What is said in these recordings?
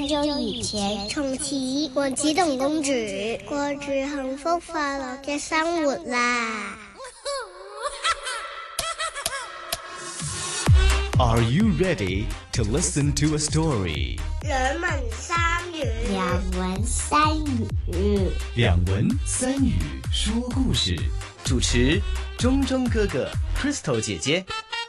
久以前，從此王子同公主過住幸福快樂嘅生活啦。 Are you ready to listen to a story? 兩文三語， 两文三语说故事。 主持钟钟哥哥 Crystal 姐姐。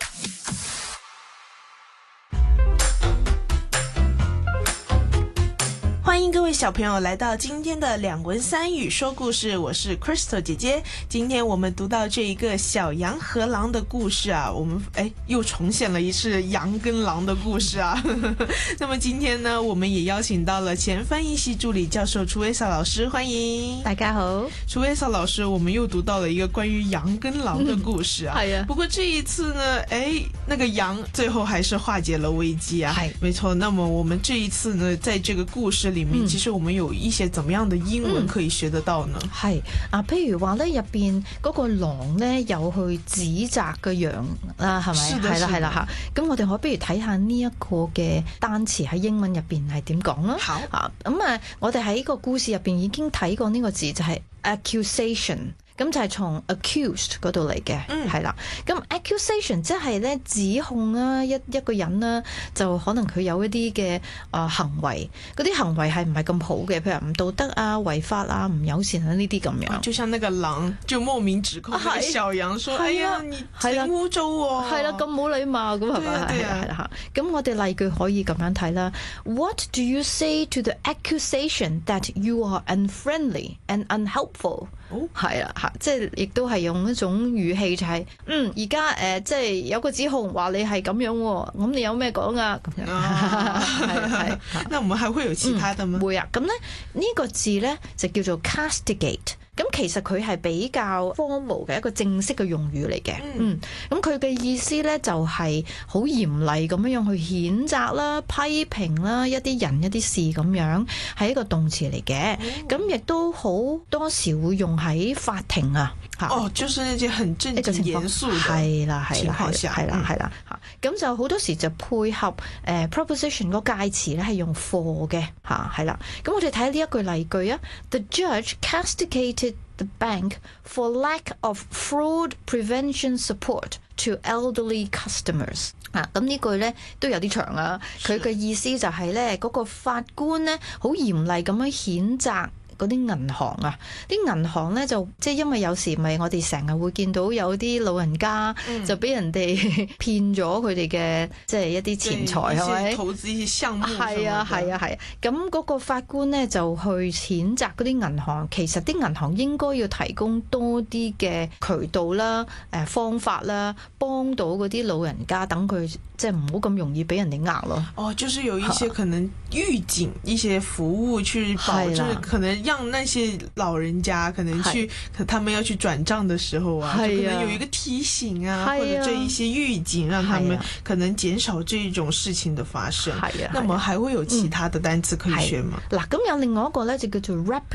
欢迎各位小朋友来到今天的两文三语说故事，我是 Crystal 姐姐。今天我们读到这一个小羊和狼的故事啊，我们又重现了一次羊跟狼的故事啊。那么今天呢，我们也邀请到了前翻译系助理教授楚威萨老师，欢迎大家好。 楚威萨老师，我们又读到了一个关于羊跟狼的故事啊。 係啊。 不过这一次呢，那个羊最后还是化解了危機啊。係，沒錯。那麼我們這一次呢，在這個故事裡面，其實我們有一些怎麼樣的英文可以學得到呢？係啊，譬如話咧，入邊嗰個狼咧有去指責個羊啦，係咪？係啦嚇。咁我哋可不如睇下呢一個嘅單詞喺英文入邊係點講啦。好啊，我哋喺個故事入邊已經睇過呢個字，就係 accusation。咁就係從 accused 嗰度嚟嘅，係啦。咁 accusation 即係咧指控啊一個人啦，就可能佢有一啲嘅行為，嗰啲行為係唔係咁好嘅，譬如唔道德啊、違法啊、唔友善啊呢啲咁樣。就像那個狼就莫名指控那個小羊說：哎呀，你真污糟喎！係啦，咁冇禮貌咁係咪？係啦嚇。咁我哋例句可以咁樣睇啦。What do you say to the accusation that you are unfriendly and unhelpful？係啦嚇，即係亦都係用一種語氣就係而家即係有個指控話你係咁樣喎，咁你有咩講啊？咁樣係。那我們還會有其他的嗎？會啊，咁咧呢個字咧就叫做 castigate。咁其實佢係比較 formal 嘅一個正式嘅用語嚟嘅，咁佢嘅意思咧就係好嚴厲咁樣去譴責啦、批評啦一啲人一啲事咁樣，係一個動詞嚟嘅。咁亦都好多時會用喺法庭啊。哦，就是那些很正經嚴肅嘅情況下，係啦。咁就好多時就配合preposition 個介詞咧係用 for 嘅係啦。咁我哋睇下呢一句例句啊 ，The judge castigated the bank for lack of fraud prevention support to elderly customers。咁呢句咧都有啲長啊。佢嘅意思就係咧嗰個法官咧好嚴厲咁樣譴責嗰啲銀行啊，啲銀行咧就即係因為有時咪我哋成日會見到有啲老人家就俾人哋騙咗佢哋嘅即係一啲錢財係咪？投資一些項目係啊。咁嗰個法官咧就去譴責嗰啲銀行，其實啲銀行應該要提供多啲嘅渠道啦、方法啦，幫到嗰啲老人家，等佢即係唔好咁容易俾人哋呃咯。哦，就是有一些可能預警一些服務去保證可能讓那些老人家可能去，他們要去轉賬的時候啊，就可能有一個提醒啊，或者這一些預警，讓他們可能減少這種事情的發生。那麼還會有其他的單詞可以學嗎？嗱，咁有另外一個咧就叫做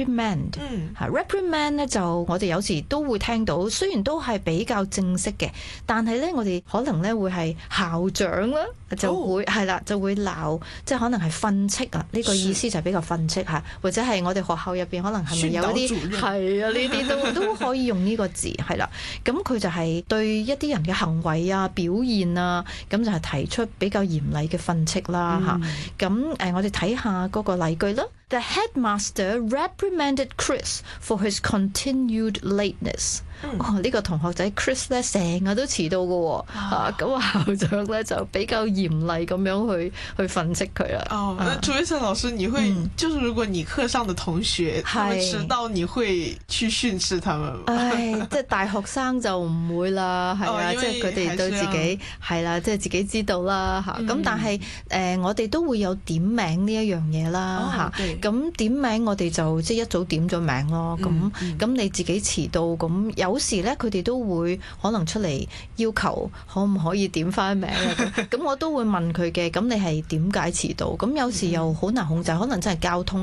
reprimand。reprimand 咧就我哋有時都會聽到，雖然都係比較正式嘅，但係咧我哋可能咧會係校長啦，就會係啦，就會鬧，即係可能係訓斥啊。呢個意思就係比較訓斥嚇，或者係我哋學校入邊可能係咪有一啲係啊？呢啲都可以用呢個字係啦。咁佢就係對一啲人嘅行為啊、表現啊，咁就係提出比較嚴厲嘅訓斥啦嚇。咁我哋睇下嗰個例句啦。The headmaster reprimanded Chris for his continued lateness。呢個同學仔 Chris 咧成日都遲到嘅喎，咁校長咧就比較嚴厲咁樣去訓斥佢啦。哦，那楚威森老師，你會就是如果你課上的同學他們遲到，你會去訓斥他們嗎？即係大學生就唔會啦，係啊，即係佢哋對自己係啦，即係自己知道啦嚇。咁但係我哋都會有點名呢一樣嘢啦嚇。咁點名我哋就即係一早點咗名咯。咁你自己遲到咁有時咧，佢哋都會可能出嚟要求可唔可以點翻名啊？咁我都會問佢嘅。咁你係點解遲到？咁有時又好難控制，可能真係交通